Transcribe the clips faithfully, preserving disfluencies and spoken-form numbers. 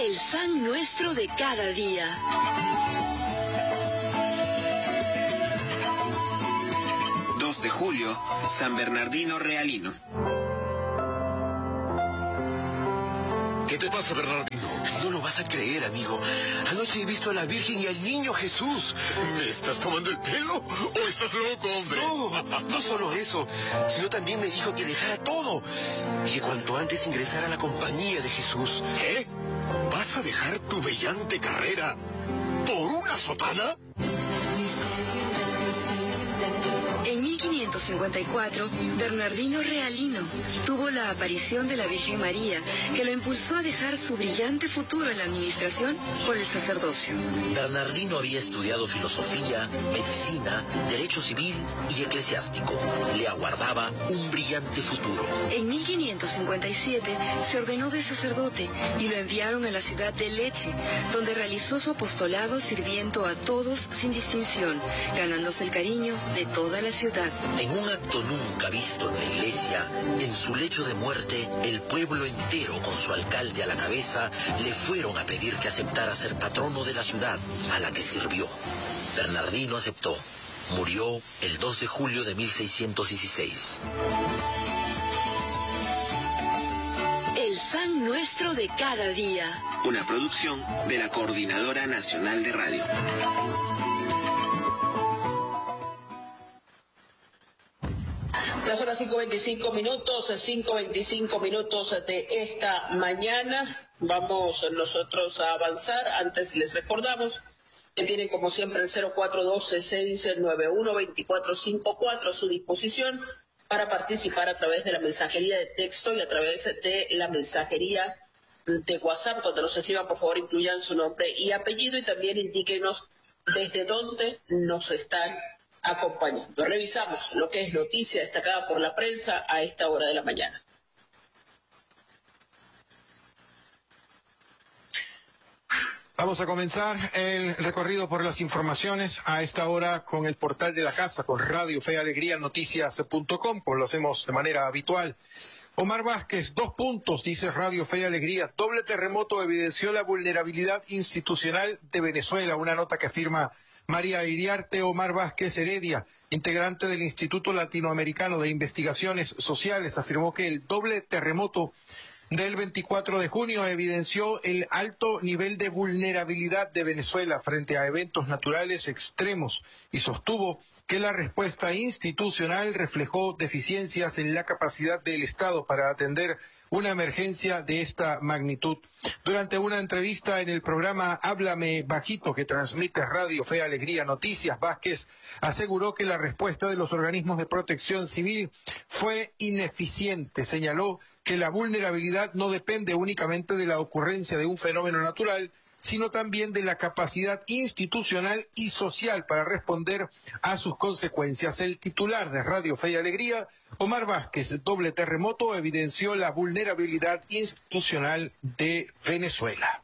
El San Nuestro de cada día. dos de julio, San Bernardino Realino. ¿Qué te pasa, Bernardino? No lo vas a creer, amigo. Anoche he visto a la Virgen y al Niño Jesús. ¿Me estás tomando el pelo o estás loco, hombre? No, no solo eso, sino también me dijo que dejara todo y que cuanto antes ingresara a la compañía de Jesús. ¿Qué? ¿Vas a dejar tu brillante carrera por una sotana? En mil quinientos cincuenta y cuatro, Bernardino Realino tuvo la aparición de la Virgen María, que lo impulsó a dejar su brillante futuro en la administración por el sacerdocio. Bernardino había estudiado filosofía, medicina, derecho civil y eclesiástico. Le aguardaba un brillante futuro. En mil quinientos cincuenta y siete se ordenó de sacerdote y lo enviaron a la ciudad de Lecce, donde realizó su apostolado sirviendo a todos sin distinción, ganándose el cariño de toda la ciudad. En un acto nunca visto en la iglesia, en su lecho de muerte, el pueblo entero, con su alcalde a la cabeza, le fueron a pedir que aceptara ser patrono de la ciudad a la que sirvió. Bernardino aceptó. Murió el dos de julio de mil seiscientos dieciséis. El San Nuestro de cada día. Una producción de la Coordinadora Nacional de Radio. Ya son las cinco veinticinco minutos, cinco veinticinco minutos de esta mañana. Vamos nosotros a avanzar. Antes les recordamos que tienen como siempre el cero cuatro dos seis nueve uno dos cuatro cinco cuatro a su disposición para participar a través de la mensajería de texto y a través de la mensajería de WhatsApp. Cuando nos escriban, por favor, incluyan su nombre y apellido y también indíquenos desde dónde nos están acompañando. Revisamos lo que es noticia destacada por la prensa a esta hora de la mañana. Vamos a comenzar el recorrido por las informaciones a esta hora con el portal de la casa, con Radio Fe y Alegría Noticias punto com, como lo hacemos de manera habitual. Omar Vázquez, dos puntos, dice Radio Fe y Alegría. Doble terremoto evidenció la vulnerabilidad institucional de Venezuela, una nota que firma María Iriarte Omar Vázquez Heredia, integrante del Instituto Latinoamericano de Investigaciones Sociales, afirmó que el doble terremoto del veinticuatro de junio evidenció el alto nivel de vulnerabilidad de Venezuela frente a eventos naturales extremos y sostuvo que la respuesta institucional reflejó deficiencias en la capacidad del Estado para atender una emergencia de esta magnitud. Durante una entrevista en el programa Háblame Bajito, que transmite Radio Fe Alegría Noticias, Vázquez aseguró que la respuesta de los organismos de protección civil fue ineficiente. Señaló que la vulnerabilidad no depende únicamente de la ocurrencia de un fenómeno natural, sino también de la capacidad institucional y social para responder a sus consecuencias. El titular de Radio Fe y Alegría, Omar Vázquez, doble terremoto evidenció la vulnerabilidad institucional de Venezuela.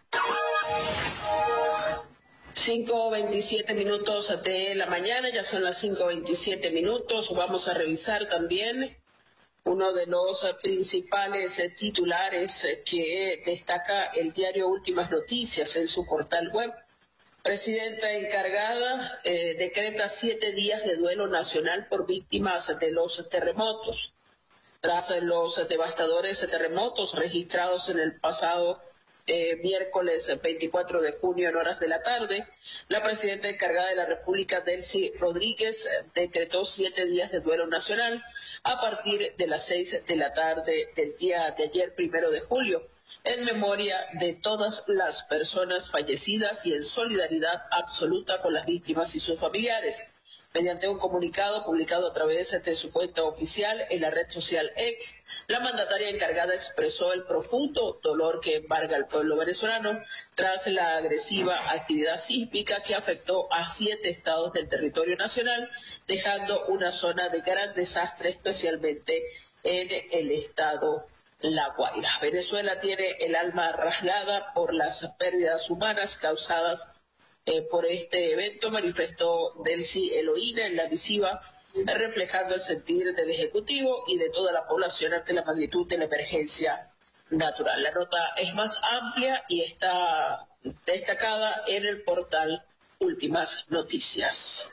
cinco veintisiete minutos de la mañana, ya son las cinco veintisiete minutos. Vamos a revisar también uno de los principales titulares que destaca el diario Últimas Noticias en su portal web. Presidenta encargada eh, decreta siete días de duelo nacional por víctimas de los terremotos. Tras los devastadores terremotos registrados en el pasado Eh, miércoles veinticuatro de junio en horas de la tarde, la presidenta encargada de la República, Delcy Rodríguez, decretó siete días de duelo nacional a partir de las seis de la tarde del día de ayer, primero de julio, en memoria de todas las personas fallecidas y en solidaridad absoluta con las víctimas y sus familiares. Mediante un comunicado publicado a través de su cuenta oficial en la red social X, la mandataria encargada expresó el profundo dolor que embarga al pueblo venezolano tras la agresiva actividad sísmica que afectó a siete estados del territorio nacional, dejando una zona de gran desastre, especialmente en el estado La Guaira. Venezuela tiene el alma rasgada por las pérdidas humanas causadas Eh, por este evento, manifestó Delcy Eloína en la misiva, reflejando el sentir del Ejecutivo y de toda la población ante la magnitud de la emergencia natural. La nota es más amplia y está destacada en el portal Últimas Noticias.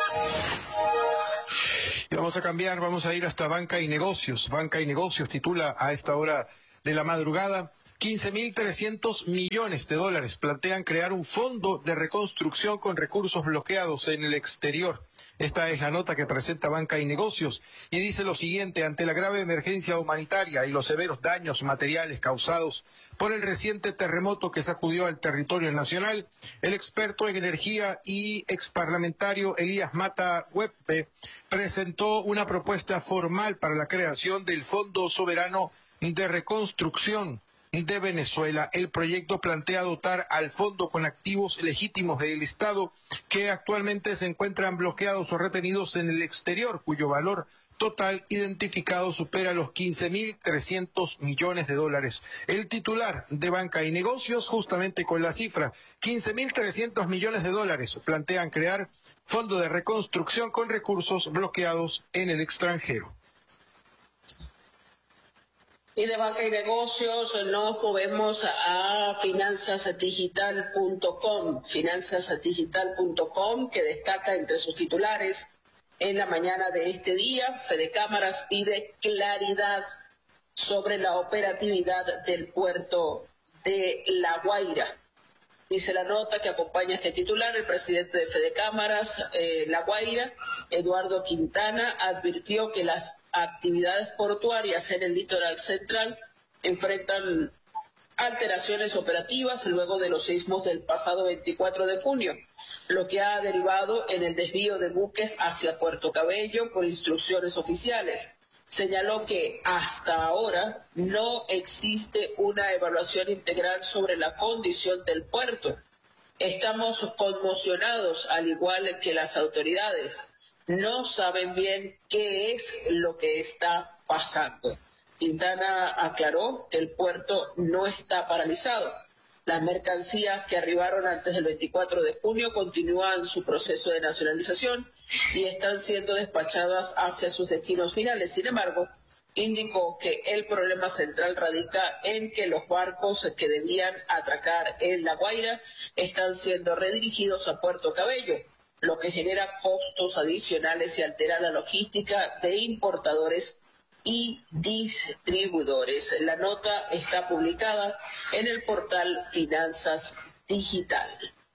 Y vamos a cambiar, vamos a ir hasta Banca y Negocios. Banca y Negocios titula a esta hora de la madrugada: quince mil trescientos millones de dólares plantean crear un fondo de reconstrucción con recursos bloqueados en el exterior. Esta es la nota que presenta Banca y Negocios y dice lo siguiente: ante la grave emergencia humanitaria y los severos daños materiales causados por el reciente terremoto que sacudió al territorio nacional, el experto en energía y exparlamentario Elías Mata Huepe presentó una propuesta formal para la creación del Fondo Soberano de Reconstrucción de Venezuela. El proyecto plantea dotar al fondo con activos legítimos del Estado que actualmente se encuentran bloqueados o retenidos en el exterior, cuyo valor total identificado supera los quince mil trescientos millones de dólares. El titular de Banca y Negocios, justamente con la cifra quince mil trescientos millones de dólares, plantean crear fondo de reconstrucción con recursos bloqueados en el extranjero. Y de Banca y Negocios nos movemos a finanzas digital punto com. finanzas digital punto com, que destaca entre sus titulares en la mañana de este día: Fede Cámaras pide claridad sobre la operatividad del puerto de La Guaira. Dice la nota que acompaña este titular: el presidente de Fede Cámaras, eh, La Guaira, Eduardo Quintana, advirtió que las actividades portuarias en el litoral central enfrentan alteraciones operativas luego de los sismos del pasado veinticuatro de junio, lo que ha derivado en el desvío de buques hacia Puerto Cabello por instrucciones oficiales. Señaló que hasta ahora no existe una evaluación integral sobre la condición del puerto. Estamos conmocionados, al igual que las autoridades. No saben bien qué es lo que está pasando. Quintana aclaró que el puerto no está paralizado. Las mercancías que arribaron antes del veinticuatro de junio continúan su proceso de nacionalización y están siendo despachadas hacia sus destinos finales. Sin embargo, indicó que el problema central radica en que los barcos que debían atracar en La Guaira están siendo redirigidos a Puerto Cabello, lo que genera costos adicionales y altera la logística de importadores y distribuidores. La nota está publicada en el portal Finanzas Digital.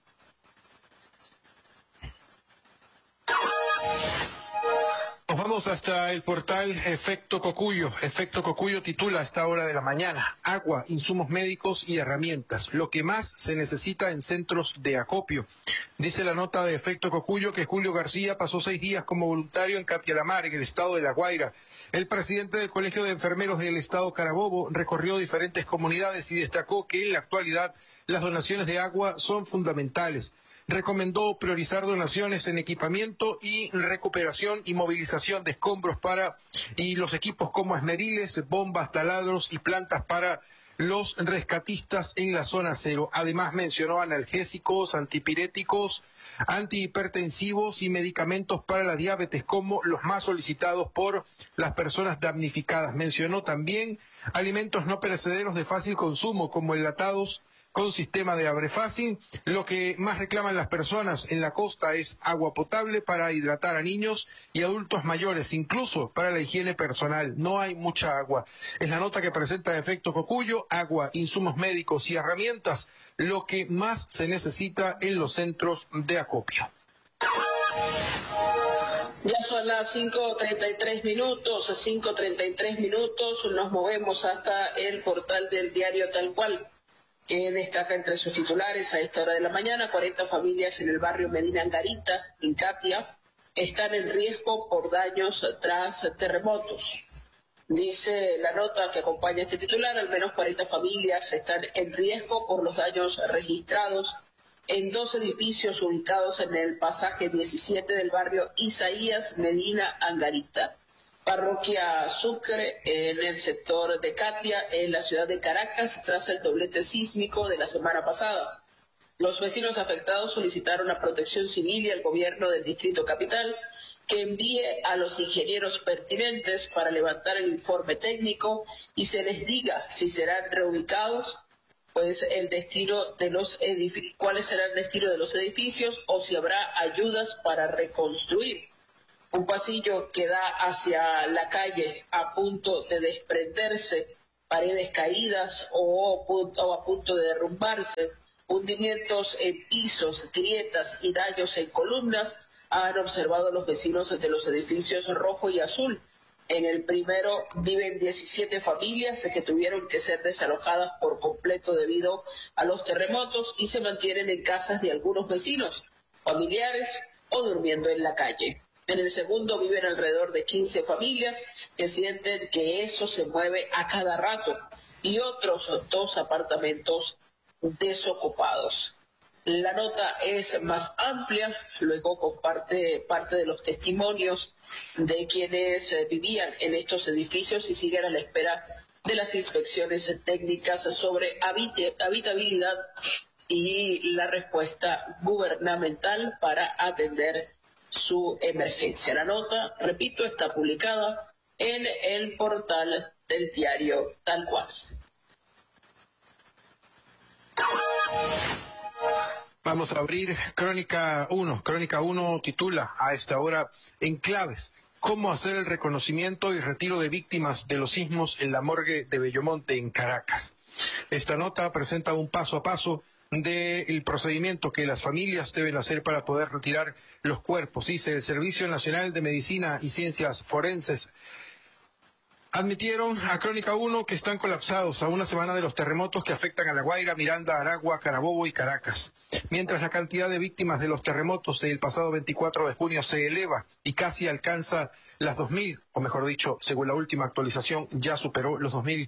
Nos vamos hasta el portal Efecto Cocuyo. Efecto Cocuyo titula a esta hora de la mañana: agua, insumos médicos y herramientas, lo que más se necesita en centros de acopio. Dice la nota de Efecto Cocuyo que Julio García pasó seis días como voluntario en Catialamar, en el estado de La Guaira. El presidente del Colegio de Enfermeros del estado Carabobo recorrió diferentes comunidades y destacó que en la actualidad las donaciones de agua son fundamentales. Recomendó priorizar donaciones en equipamiento y recuperación y movilización de escombros para y los equipos como esmeriles, bombas, taladros y plantas para los rescatistas en la zona cero. Además mencionó analgésicos, antipiréticos, antihipertensivos y medicamentos para la diabetes como los más solicitados por las personas damnificadas. Mencionó también alimentos no perecederos de fácil consumo como enlatados con sistema de abre fácil. Lo que más reclaman las personas en la costa es agua potable para hidratar a niños y adultos mayores, incluso para la higiene personal. No hay mucha agua. Es la nota que presenta Efecto Cocuyo: agua, insumos médicos y herramientas, lo que más se necesita en los centros de acopio. Ya son las cinco treinta y tres minutos, cinco treinta y tres minutos, nos movemos hasta el portal del diario Tal Cual, que destaca entre sus titulares a esta hora de la mañana: cuarenta familias en el barrio Medina Angarita, en Catia, están en riesgo por daños tras terremotos. Dice la nota que acompaña este titular: al menos cuarenta familias están en riesgo por los daños registrados en dos edificios ubicados en el pasaje diecisiete del barrio Isaías Medina Angarita, parroquia Sucre, en el sector de Catia, en la ciudad de Caracas, tras el doblete sísmico de la semana pasada. Los vecinos afectados solicitaron a Protección Civil y al gobierno del Distrito Capital que envíe a los ingenieros pertinentes para levantar el informe técnico y se les diga si serán reubicados, pues el destino de los edificios, cuáles serán el destino de los edificios o si habrá ayudas para reconstruir. Un pasillo que da hacia la calle a punto de desprenderse, paredes caídas o, o a punto de derrumbarse, hundimientos en pisos, grietas y daños en columnas han observado los vecinos de los edificios rojo y azul. En el primero viven diecisiete familias que tuvieron que ser desalojadas por completo debido a los terremotos y se mantienen en casas de algunos vecinos, familiares o durmiendo en la calle. En el segundo viven alrededor de quince familias que sienten que eso se mueve a cada rato y otros dos apartamentos desocupados. La nota es más amplia, luego comparte parte de los testimonios de quienes vivían en estos edificios y siguen a la espera de las inspecciones técnicas sobre habitabilidad y la respuesta gubernamental para atender su emergencia. La nota, repito, está publicada en el portal del diario Tal Cual. Vamos a abrir Crónica uno. Crónica uno titula a esta hora Enclaves. ¿Cómo hacer el reconocimiento y retiro de víctimas de los sismos en la morgue de Bellomonte en Caracas? Esta nota presenta un paso a paso del procedimiento que las familias deben hacer para poder retirar los cuerpos. Dice el Servicio Nacional de Medicina y Ciencias Forenses admitieron a Crónica uno que están colapsados a una semana de los terremotos que afectan a La Guaira, Miranda, Aragua, Carabobo y Caracas. Mientras la cantidad de víctimas de los terremotos del pasado veinticuatro de junio se eleva y casi alcanza las dos mil, o mejor dicho, según la última actualización, ya superó los dos mil,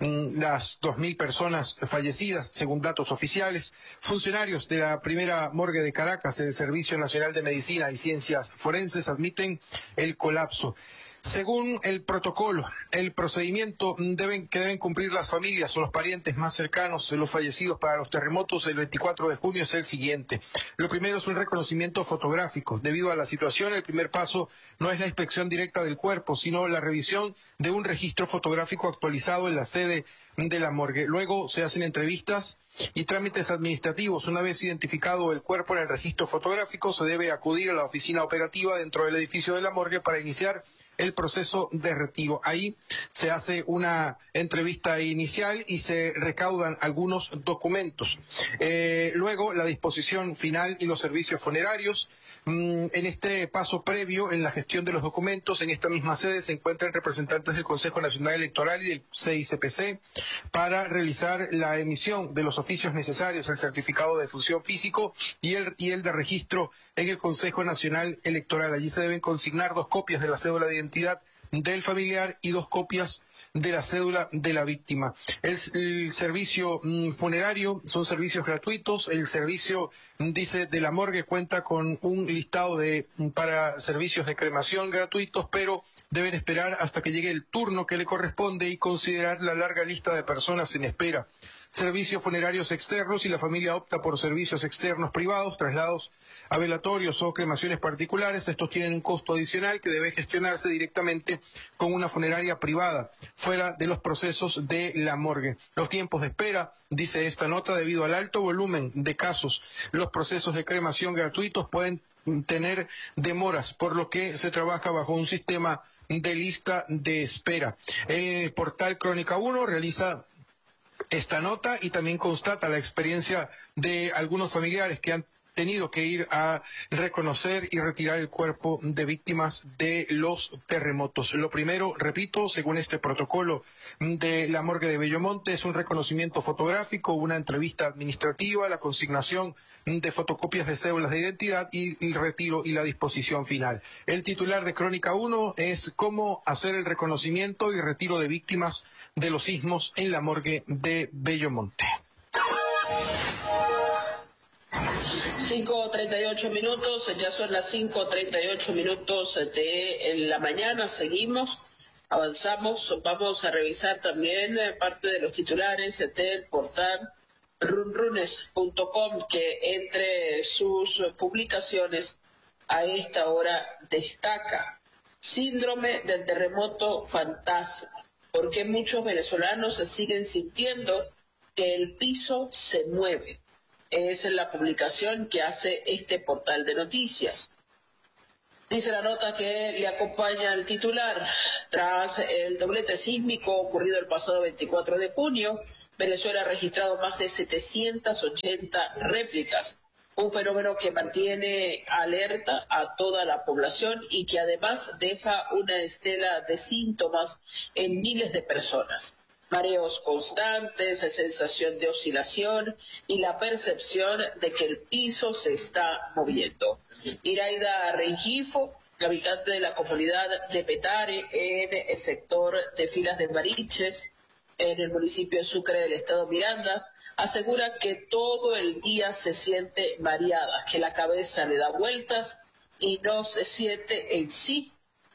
las dos mil personas fallecidas, según datos oficiales. Funcionarios de la primera morgue de Caracas, el Servicio Nacional de Medicina y Ciencias Forenses, admiten el colapso. Según el protocolo, el procedimiento deben, que deben cumplir las familias o los parientes más cercanos de los fallecidos para los terremotos del veinticuatro de junio es el siguiente. Lo primero es un reconocimiento fotográfico. Debido a la situación, el primer paso no es la inspección directa del cuerpo, sino la revisión de un registro fotográfico actualizado en la sede de la morgue. Luego se hacen entrevistas y trámites administrativos. Una vez identificado el cuerpo en el registro fotográfico, se debe acudir a la oficina operativa dentro del edificio de la morgue para iniciar el proceso de retiro. Ahí se hace una entrevista inicial y se recaudan algunos documentos. Eh, luego, la disposición final y los servicios funerarios. Mm, en este paso previo, en la gestión de los documentos, en esta misma sede se encuentran representantes del Consejo Nacional Electoral y del C I C P C para realizar la emisión de los oficios necesarios, el certificado de defunción físico y el, y el de registro en el Consejo Nacional Electoral. Allí se deben consignar dos copias de la cédula de identidad del familiar y dos copias de la cédula de la víctima. El, el servicio mm, funerario son servicios gratuitos. El servicio, dice, de la morgue cuenta con un listado de para servicios de cremación gratuitos, pero deben esperar hasta que llegue el turno que le corresponde y considerar la larga lista de personas en espera. Servicios funerarios externos, y la familia opta por servicios externos privados, traslados a velatorios o cremaciones particulares. Estos tienen un costo adicional que debe gestionarse directamente con una funeraria privada, fuera de los procesos de la morgue. Los tiempos de espera, dice esta nota, debido al alto volumen de casos, los procesos de cremación gratuitos pueden tener demoras, por lo que se trabaja bajo un sistema de lista de espera. El portal Crónica uno realiza esta nota y también constata la experiencia de algunos familiares que han tenido que ir a reconocer y retirar el cuerpo de víctimas de los terremotos. Lo primero, repito, según este protocolo de la morgue de Bellomonte, es un reconocimiento fotográfico, una entrevista administrativa, la consignación de fotocopias de cédulas de identidad y el retiro y la disposición final. El titular de Crónica uno es cómo hacer el reconocimiento y retiro de víctimas de los sismos en la morgue de Bellomonte. cinco treinta y ocho minutos, ya son las cinco treinta y ocho minutos de la mañana, seguimos, avanzamos, vamos a revisar también parte de los titulares del portal runrunes punto com, que entre sus publicaciones a esta hora destaca: síndrome del terremoto fantasma, porque muchos venezolanos se siguen sintiendo que el piso se mueve. Es la publicación que hace este portal de noticias. Dice la nota que le acompaña al titular: tras el doblete sísmico ocurrido el pasado veinticuatro de junio, Venezuela ha registrado más de setecientas ochenta réplicas, un fenómeno que mantiene alerta a toda la población y que además deja una estela de síntomas en miles de personas. Mareos constantes, sensación de oscilación y la percepción de que el piso se está moviendo. Iraida Rengifo, habitante de la comunidad de Petare, en el sector de Filas de Mariches, en el municipio de Sucre del estado Miranda, asegura que todo el día se siente mareada, que la cabeza le da vueltas y no se siente en sí.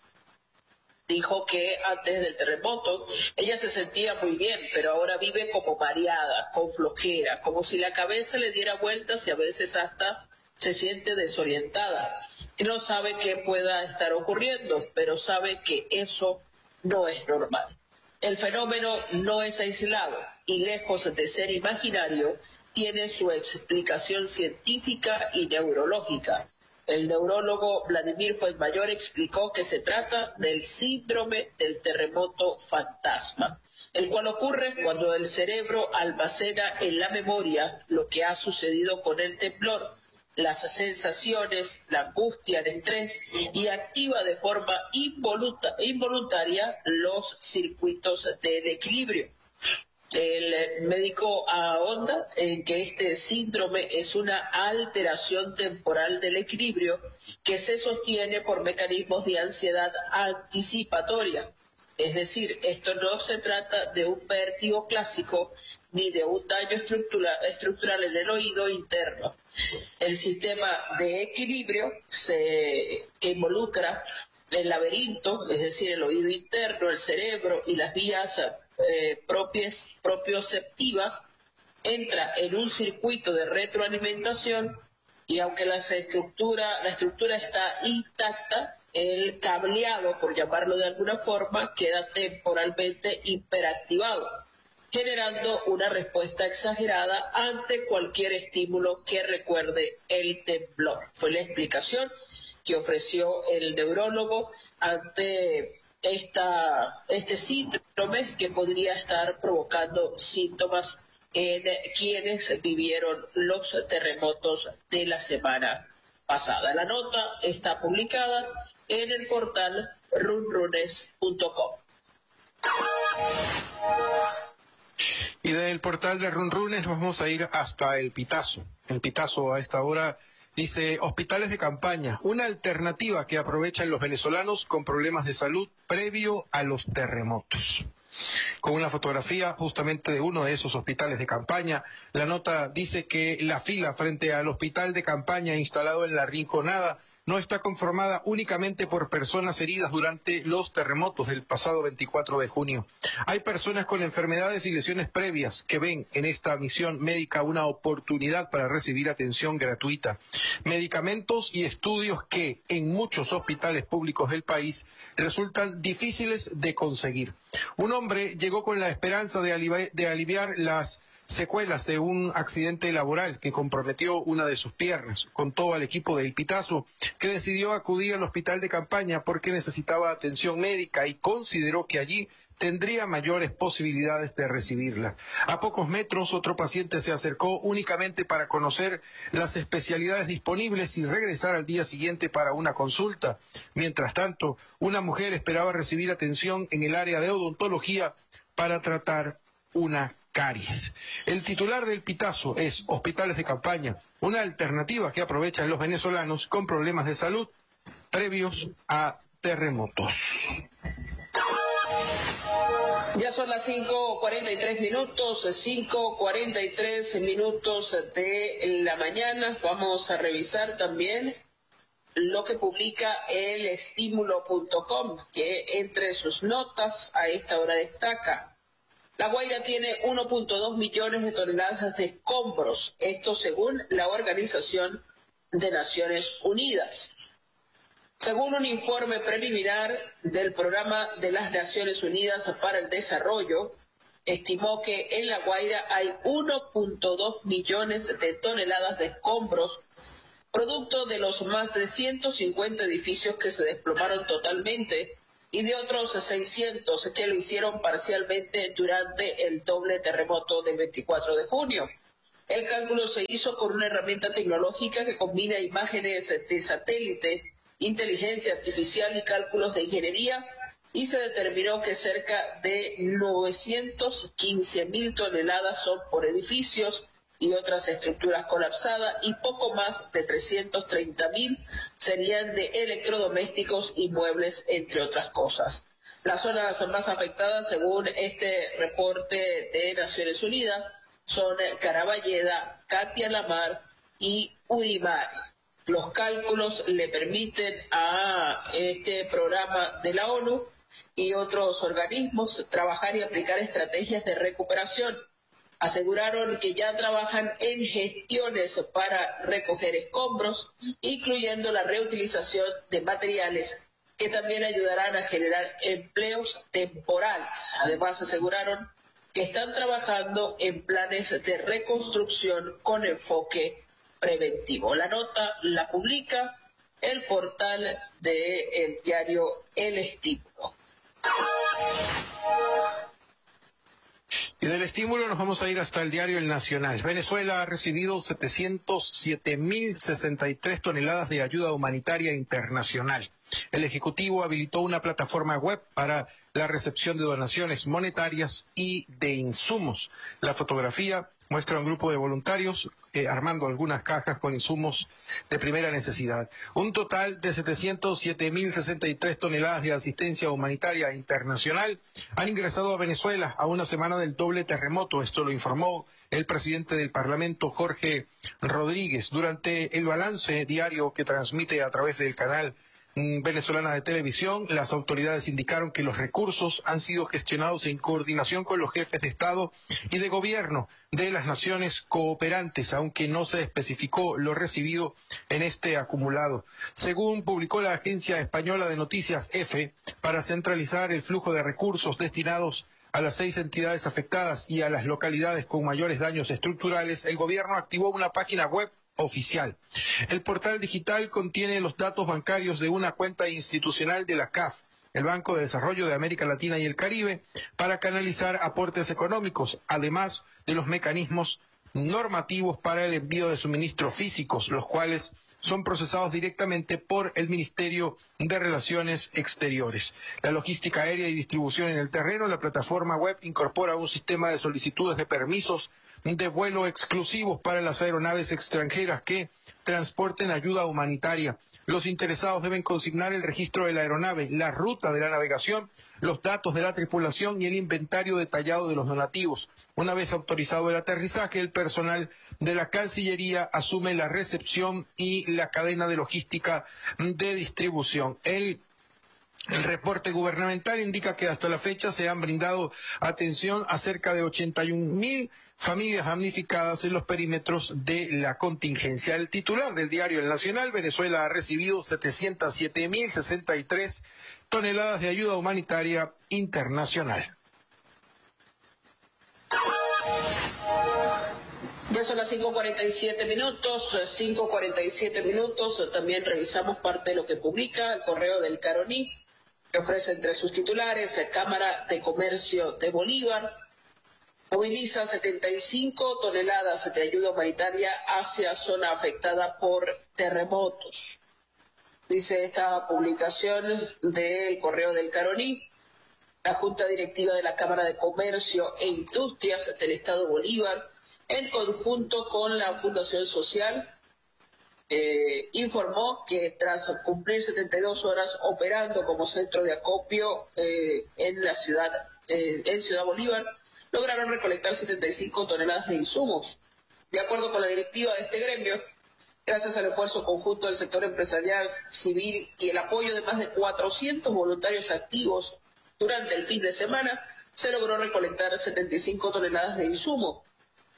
Dijo que antes del terremoto ella se sentía muy bien, pero ahora vive como mareada, con flojera, como si la cabeza le diera vueltas y a veces hasta se siente desorientada. Y no sabe qué pueda estar ocurriendo, pero sabe que eso no es normal. El fenómeno no es aislado y, lejos de ser imaginario, tiene su explicación científica y neurológica. El neurólogo Vladimir Fuenmayor explicó que se trata del síndrome del terremoto fantasma, el cual ocurre cuando el cerebro almacena en la memoria lo que ha sucedido con el temblor, las sensaciones, la angustia, el estrés, y activa de forma involuntaria los circuitos del equilibrio. El médico ahonda en que este síndrome es una alteración temporal del equilibrio que se sostiene por mecanismos de ansiedad anticipatoria. Es decir, esto no se trata de un vértigo clásico ni de un daño estructural, estructural en el oído interno. El sistema de equilibrio se, que involucra el laberinto, es decir, el oído interno, el cerebro y las vías eh, propias, propioceptivas, entra en un circuito de retroalimentación y aunque la estructura, la estructura está intacta, el cableado, por llamarlo de alguna forma, queda temporalmente hiperactivado, generando una respuesta exagerada ante cualquier estímulo que recuerde el temblor. Fue la explicación que ofreció el neurólogo ante esta, este síndrome que podría estar provocando síntomas en quienes vivieron los terremotos de la semana pasada. La nota está publicada en el portal runrunes punto com. Y del portal de Runrunes nos vamos a ir hasta el Pitazo. El Pitazo a esta hora dice: hospitales de campaña, una alternativa que aprovechan los venezolanos con problemas de salud previo a los terremotos. Con una fotografía justamente de uno de esos hospitales de campaña, la nota dice que la fila frente al hospital de campaña instalado en La Rinconada no está conformada únicamente por personas heridas durante los terremotos del pasado veinticuatro de junio. Hay personas con enfermedades y lesiones previas que ven en esta misión médica una oportunidad para recibir atención gratuita, medicamentos y estudios que en muchos hospitales públicos del país resultan difíciles de conseguir. Un hombre llegó con la esperanza de aliviar, de aliviar las secuelas de un accidente laboral que comprometió una de sus piernas. Contó al equipo del Pitazo que decidió acudir al hospital de campaña porque necesitaba atención médica y consideró que allí tendría mayores posibilidades de recibirla. A pocos metros, otro paciente se acercó únicamente para conocer las especialidades disponibles y regresar al día siguiente para una consulta. Mientras tanto, una mujer esperaba recibir atención en el área de odontología para tratar una caries. El titular del Pitazo es hospitales de campaña, una alternativa que aprovechan los venezolanos con problemas de salud previos a terremotos. Ya son las cinco cuarenta y tres minutos, cinco cuarenta y tres minutos de la mañana. Vamos a revisar también lo que publica el estímulo punto com, que entre sus notas a esta hora destaca: La Guaira tiene uno punto dos millones de toneladas de escombros, esto según la Organización de Naciones Unidas. Según un informe preliminar del Programa de las Naciones Unidas para el Desarrollo, estimó que en La Guaira hay uno punto dos millones de toneladas de escombros, producto de los más de ciento cincuenta edificios que se desplomaron totalmente y de otros seiscientos que lo hicieron parcialmente durante el doble terremoto del veinticuatro de junio. El cálculo se hizo con una herramienta tecnológica que combina imágenes de satélite, inteligencia artificial y cálculos de ingeniería, y se determinó que cerca de novecientos quince mil toneladas son por edificios y otras estructuras colapsadas, y poco más de trescientos treinta mil serían de electrodomésticos y muebles, entre otras cosas. Las zonas más afectadas, según este reporte de Naciones Unidas, son Caraballeda, Catia la Mar y Urimari. Los cálculos le permiten a este programa de la ONU y otros organismos trabajar y aplicar estrategias de recuperación. Aseguraron que ya trabajan en gestiones para recoger escombros, incluyendo la reutilización de materiales que también ayudarán a generar empleos temporales. Además, aseguraron que están trabajando en planes de reconstrucción con enfoque preventivo. La nota la publica el portal del diario El Estímulo. Y del estímulo nos vamos a ir hasta el diario El Nacional. Venezuela ha recibido setecientos siete mil sesenta y tres toneladas de ayuda humanitaria internacional. El Ejecutivo habilitó una plataforma web para la recepción de donaciones monetarias y de insumos. La fotografía muestra a un grupo de voluntarios eh, armando algunas cajas con insumos de primera necesidad. Un total de setecientos siete mil sesenta y tres toneladas de asistencia humanitaria internacional han ingresado a Venezuela a una semana del doble terremoto. Esto lo informó el presidente del Parlamento, Jorge Rodríguez, durante el balance diario que transmite a través del canal venezolana de televisión. Las autoridades indicaron que los recursos han sido gestionados en coordinación con los jefes de Estado y de Gobierno de las naciones cooperantes, aunque no se especificó lo recibido en este acumulado. Según publicó la agencia española de noticias EFE, para centralizar el flujo de recursos destinados a las seis entidades afectadas y a las localidades con mayores daños estructurales, el gobierno activó una página web oficial. El portal digital contiene los datos bancarios de una cuenta institucional de la C A F, el Banco de Desarrollo de América Latina y el Caribe, para canalizar aportes económicos, además de los mecanismos normativos para el envío de suministros físicos, los cuales son procesados directamente por el Ministerio de Relaciones Exteriores. La logística aérea y distribución en el terreno, la plataforma web incorpora un sistema de solicitudes de permisos de vuelo exclusivos para las aeronaves extranjeras que transporten ayuda humanitaria. Los interesados deben consignar el registro de la aeronave, la ruta de la navegación, los datos de la tripulación y el inventario detallado de los donativos. Una vez autorizado el aterrizaje, el personal de la Cancillería asume la recepción y la cadena de logística de distribución. El El reporte gubernamental indica que hasta la fecha se han brindado atención a cerca de ochenta y un mil familias damnificadas en los perímetros de la contingencia. El titular del diario El Nacional: Venezuela ha recibido setecientos siete mil sesenta y tres toneladas de ayuda humanitaria internacional. Ya son las cinco cuarenta y siete minutos, cinco cuarenta y siete minutos. También revisamos parte de lo que publica el Correo del Caroní, que ofrece entre sus titulares: Cámara de Comercio de Bolívar moviliza setenta y cinco toneladas de ayuda humanitaria hacia zona afectada por terremotos. Dice esta publicación del Correo del Caroní: la Junta Directiva de la Cámara de Comercio e Industrias del Estado Bolívar, en conjunto con la Fundación Social, eh, informó que tras cumplir setenta y dos horas operando como centro de acopio eh, en la ciudad, eh, en Ciudad Bolívar, lograron recolectar setenta y cinco toneladas de insumos. De acuerdo con la directiva de este gremio, gracias al esfuerzo conjunto del sector empresarial, civil y el apoyo de más de cuatrocientos voluntarios activos durante el fin de semana, se logró recolectar setenta y cinco toneladas de insumos.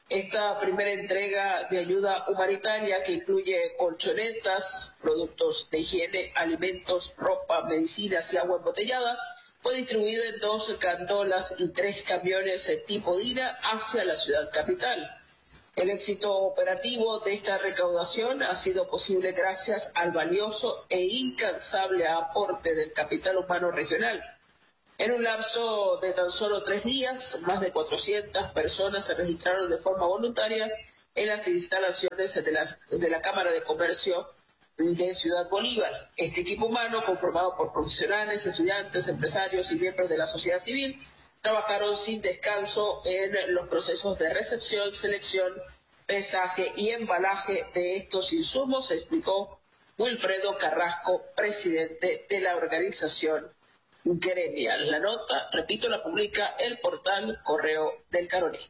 Esta primera entrega de ayuda humanitaria, que incluye colchonetas, productos de higiene, alimentos, ropa, medicinas y agua embotellada, fue distribuida en dos gandolas y tres camiones tipo DINA hacia la ciudad capital. El éxito operativo de esta recaudación ha sido posible gracias al valioso e incansable aporte del capital humano regional. En un lapso de tan solo tres días, más de cuatrocientas personas se registraron de forma voluntaria en las instalaciones de, las, de la Cámara de Comercio de Ciudad Bolívar. Este equipo humano, conformado por profesionales, estudiantes, empresarios y miembros de la sociedad civil, trabajaron sin descanso en los procesos de recepción, selección, pesaje y embalaje de estos insumos, explicó Wilfredo Carrasco, presidente de la organización gremial. La nota, repito, la publica el portal Correo del Caroní.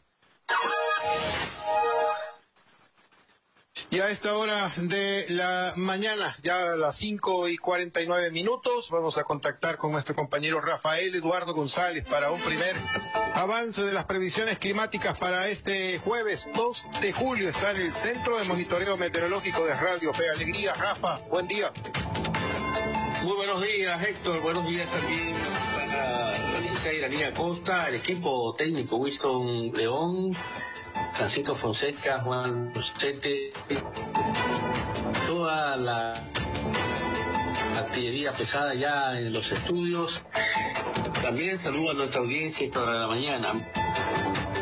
Y a esta hora de la mañana, ya a las cinco y cuarenta y nueve minutos, vamos a contactar con nuestro compañero Rafael Eduardo González para un primer avance de las previsiones climáticas para este jueves dos de julio. Está en el Centro de Monitoreo Meteorológico de Radio Fe Alegría. Rafa, buen día. Muy buenos días, Héctor. Buenos días también para la Iranía Costa, el equipo técnico Winston León, Francisco Fonseca, Juan Lucete, toda la artillería pesada ya en los estudios. También saludo a nuestra audiencia esta hora de la mañana.